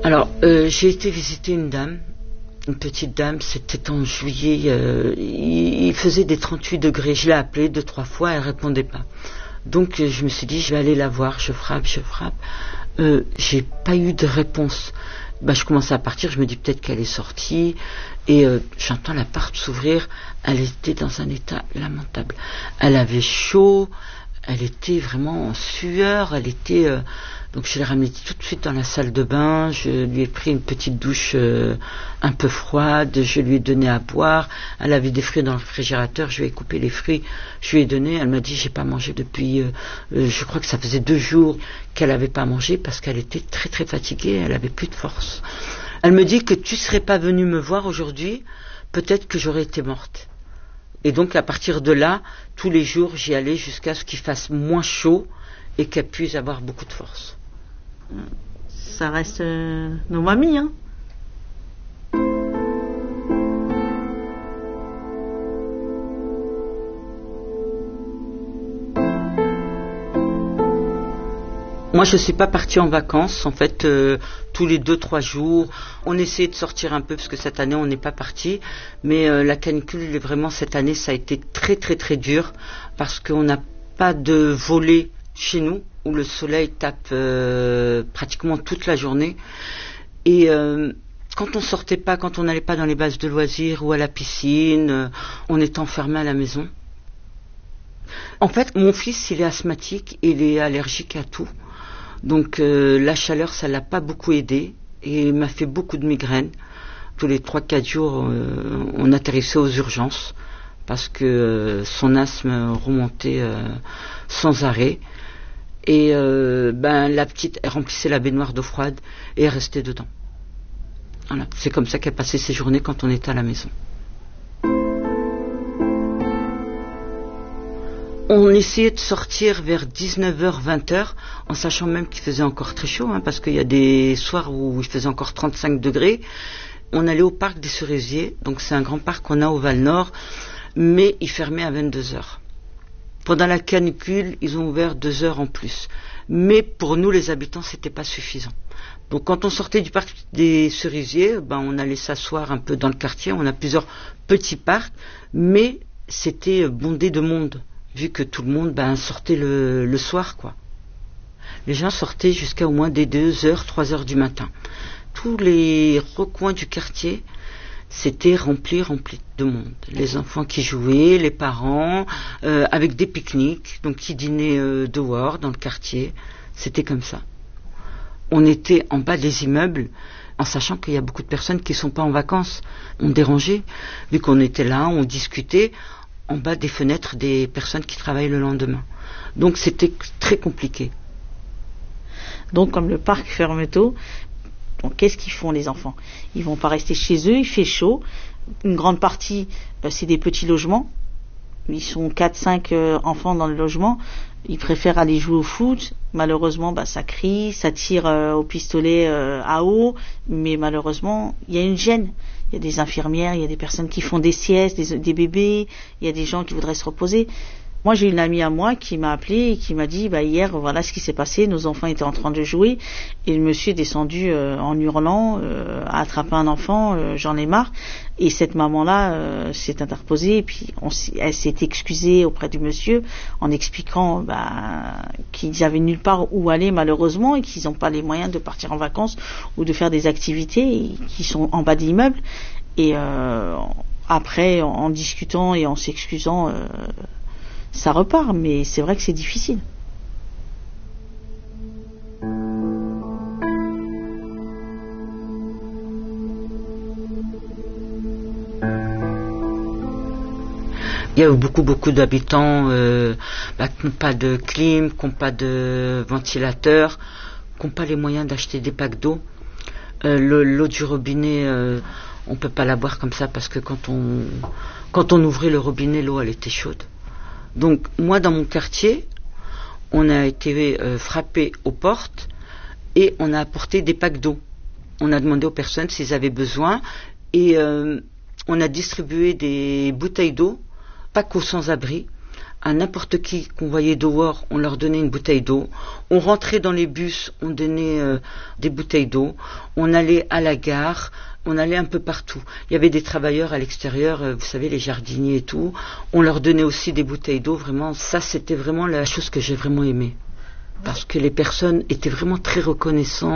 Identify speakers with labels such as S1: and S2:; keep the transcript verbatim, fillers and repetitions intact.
S1: Alors, euh, j'ai été visiter une dame, une petite dame, c'était en juillet, euh, il, il faisait des trente-huit degrés, je l'ai appelée deux, trois fois, elle répondait pas. Donc euh, je me suis dit, je vais aller la voir, je frappe, je frappe. Euh, j'ai pas eu de réponse. Bah, je commençais à partir, je me dis peut-être qu'elle est sortie, et euh, j'entends la porte s'ouvrir, elle était dans un état lamentable. Elle avait chaud, elle était vraiment en sueur, elle était... Euh, donc je l'ai ramenée tout de suite dans la salle de bain, je lui ai pris une petite douche euh, un peu froide, je lui ai donné à boire, elle avait des fruits dans le réfrigérateur, je lui ai coupé les fruits, je lui ai donné, elle m'a dit j'ai pas mangé depuis, euh, euh, je crois que ça faisait deux jours qu'elle avait pas mangé parce qu'elle était très très fatiguée, elle avait plus de force. Elle me dit que tu serais pas venue me voir aujourd'hui, peut-être que j'aurais été morte. Et donc à partir de là, tous les jours j'y allais jusqu'à ce qu'il fasse moins chaud et qu'elle puisse avoir beaucoup de force.
S2: Ça reste euh, nos mamies, hein.
S1: Moi, je suis pas partie en vacances. En fait, euh, tous les deux, trois jours, on essayait de sortir un peu parce que cette année, on n'est pas parti. Mais euh, la canicule, vraiment, cette année, ça a été très, très, très dur parce qu'on n'a pas de volet chez nous où le soleil tape euh, pratiquement toute la journée. Et euh, quand on sortait pas, quand on n'allait pas dans les bases de loisirs ou à la piscine, euh, on était enfermé à la maison. En fait, mon fils, il est asthmatique, il est allergique à tout. Donc euh, la chaleur, ça l'a pas beaucoup aidé et il m'a fait beaucoup de migraines. Tous les trois quatre jours, euh, on atterrissait aux urgences parce que euh, son asthme remontait euh, sans arrêt. Et euh, ben la petite, elle remplissait la baignoire d'eau froide et elle restait dedans. Voilà, c'est comme ça qu'elle passait ses journées quand on était à la maison. On essayait de sortir vers dix-neuf heures, vingt heures, en sachant même qu'il faisait encore très chaud, hein, parce qu'il y a des soirs où il faisait encore trente-cinq degrés. On allait au parc des Cerisiers, donc c'est un grand parc qu'on a au Val-Nord, mais il fermait à vingt-deux heures. Pendant la canicule, ils ont ouvert deux heures en plus. Mais pour nous, les habitants, c'était pas suffisant. Donc quand on sortait du parc des Cerisiers, ben, on allait s'asseoir un peu dans le quartier. On a plusieurs petits parcs, mais c'était bondé de monde, vu que tout le monde ben, sortait le, le soir, quoi. Les gens sortaient jusqu'à au moins des deux heures, trois heures du matin. Tous les recoins du quartier, c'était rempli, rempli de monde. Les enfants qui jouaient, les parents, euh, avec des pique-niques, donc qui dînaient euh, dehors, dans le quartier. C'était comme ça. On était en bas des immeubles, en sachant qu'il y a beaucoup de personnes qui ne sont pas en vacances. On dérangeait, vu qu'on était là, on discutait en bas des fenêtres des personnes qui travaillent le lendemain. Donc c'était très compliqué.
S2: Donc comme le parc ferme tôt, donc, qu'est-ce qu'ils font les enfants? Ils vont pas rester chez eux, il fait chaud. Une grande partie, bah, c'est des petits logements. Ils sont quatre cinq euh, enfants dans le logement. Ils préfèrent aller jouer au foot. Malheureusement, bah, ça crie, ça tire euh, au pistolet euh, à eau. Mais malheureusement, il y a une gêne. Il y a des infirmières, il y a des personnes qui font des siestes, des, des bébés. Il y a des gens qui voudraient se reposer. Moi, j'ai une amie à moi qui m'a appelé et qui m'a dit, bah, hier, voilà ce qui s'est passé. Nos enfants étaient en train de jouer et le monsieur est descendu euh, en hurlant, euh, a attrapé un enfant, euh, j'en ai marre. Et cette maman-là euh, s'est interposée et puis on elle s'est excusée auprès du monsieur en expliquant bah, qu'ils avaient nulle part où aller malheureusement et qu'ils n'ont pas les moyens de partir en vacances ou de faire des activités, qui sont en bas de l'immeuble. Et euh, après, en, en discutant et en s'excusant, euh, ça repart, mais c'est vrai que c'est difficile.
S1: Il y a beaucoup, beaucoup d'habitants euh, bah, qui n'ont pas de clim, qui n'ont pas de ventilateur, qui n'ont pas les moyens d'acheter des packs d'eau. Euh, le, l'eau du robinet, euh, on ne peut pas la boire comme ça parce que quand on, quand on ouvrait le robinet, l'eau, elle était chaude. Donc moi dans mon quartier, on a été euh, frappé aux portes et on a apporté des packs d'eau. On a demandé aux personnes s'ils avaient besoin et euh, on a distribué des bouteilles d'eau, pas qu'aux sans-abri, à n'importe qui qu'on voyait dehors, on leur donnait une bouteille d'eau. On rentrait dans les bus, on donnait euh, des bouteilles d'eau. On allait à la gare, on allait un peu partout. Il y avait des travailleurs à l'extérieur, euh, vous savez, les jardiniers et tout. On leur donnait aussi des bouteilles d'eau. Vraiment, ça, c'était vraiment la chose que j'ai vraiment aimée. Parce que les personnes étaient vraiment très reconnaissantes.